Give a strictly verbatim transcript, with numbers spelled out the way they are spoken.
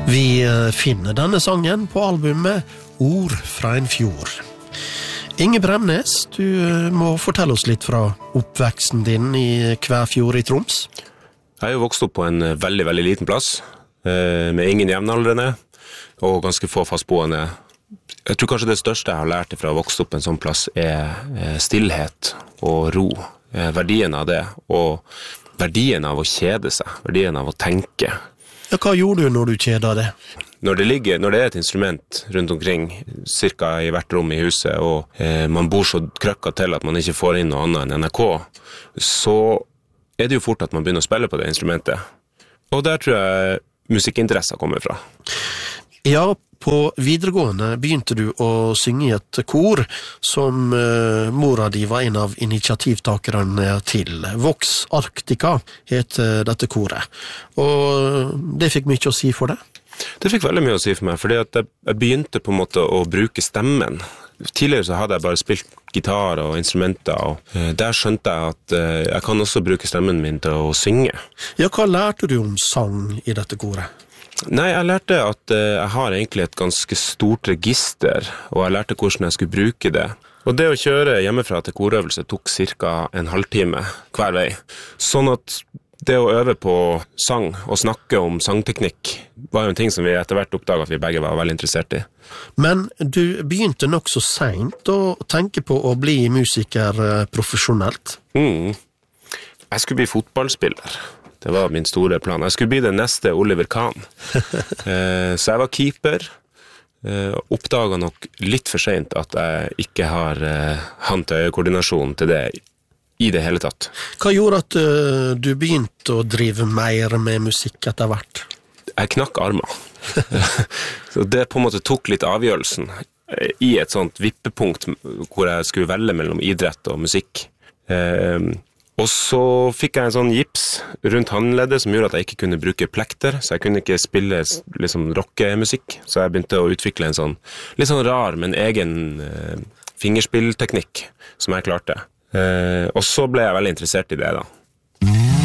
Vi finner denne sangen på albumet Ord fra en fjord. Inge Bremnes, du må fortelle oss litt fra oppveksten din i Kvæfjord i Troms. Jeg er jo vokst opp på en veldig, veldig liten plass, med ingen jevnaldrende, og ganske få fastboende. Jeg tror kanskje det største jeg har lært fra å vokse opp på en sånn plass er stillhet og ro. Verdien av det, og verdien av å kjede seg, verdien av å tenke. Ja, hva gjorde du når du kjeda det? Når det, ligger, når det er et instrument rundt omkring, cirka i hvert rom i huset, og eh, man bor så krøkka til at man ikke får inn noe annet enn N R K, så er det jo fort at man begynner å spille på det instrumentet. Og der tror jeg musikkinteresser kommer fra. Ja, på videregående begynte du å synge i et kor som uh, mora di var en av initiativtakerne til. Vox Arctica het uh, dette koret. Og det fikk mye å si for det? Det fikk veldig mye å si for meg, fordi at jeg, jeg begynte på en måte å bruke stemmen. Tidligere så hadde jeg bare spilt gitar og instrumenter, og uh, der skjønte jeg at uh, jeg kan også bruke stemmen min til å synge. Ja, hva lærte du om sang i dette koret? Nei, jeg lærte at uh, jeg har egentlig et ganske stort register, og jeg lærte hvordan jeg skulle bruke det. Og det å kjøre hjemmefra til korøvelse tok cirka en halvtime hver vei. Sånn at det å øve på sang og snakke om sangteknikk var jo en ting som vi etter hvert oppdaget at vi begge var veldig interessert i. Men du begynte nok så sent å tenke på å bli musiker profesjonelt. Mm. Jeg skulle bli fotballspiller. Det var min store plan. Jeg skulle bli den neste Oliver Kahn. eh, så jeg var keeper. Eh, oppdaget nok litt for sent at jeg ikke har eh, hand-til-øye-koordinasjon til det i det hele tatt. Hva gjorde at uh, du begynte å drive mer med musikk etter hvert? Jeg knakk armer. Så det på en måte tok litt avgjørelsen i et sånt vippepunkt hvor jeg skulle velge mellom idrett og musikk. Eh, Og så fikk jeg en sånn gips rundt håndleddet som gjorde at jeg ikke kunne bruke plekter, så jeg kunne ikke spille liksom rockemusikk. Så jeg begynte å utvikle en sånn litt sånn rar, men egen eh, fingerspillteknikk som jeg klarte. Eh, og så ble jeg veldig interessert i det da.